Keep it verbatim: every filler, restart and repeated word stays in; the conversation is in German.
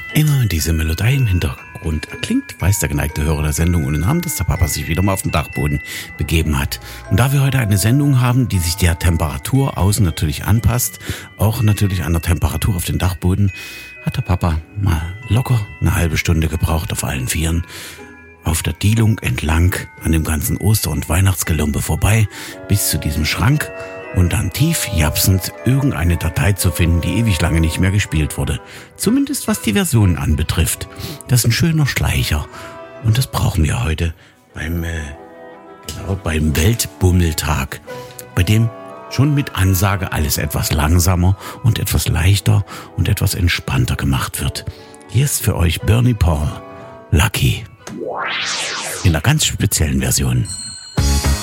Immer wenn diese Melodie im Hintergrund erklingt, weiß der geneigte Hörer der Sendung ohne Namen, dass der Papa sich wieder mal auf den Dachboden begeben hat. Und da wir heute eine Sendung haben, die sich der Temperatur außen natürlich anpasst, auch natürlich an der Temperatur auf den Dachboden, hat der Papa mal locker eine halbe Stunde gebraucht auf allen Vieren, auf der Dielung entlang, an dem ganzen Oster- und Weihnachtsgelumpe vorbei, bis zu diesem Schrank und dann tief japsend irgendeine Datei zu finden, die ewig lange nicht mehr gespielt wurde. Zumindest was die Version anbetrifft. Das ist ein schöner Schleicher. Und das brauchen wir heute beim, äh, genau, beim Weltbummeltag, bei dem schon mit Ansage alles etwas langsamer und etwas leichter und etwas entspannter gemacht wird. Hier ist für euch Bernie Paul, Lucky. In einer ganz speziellen Version.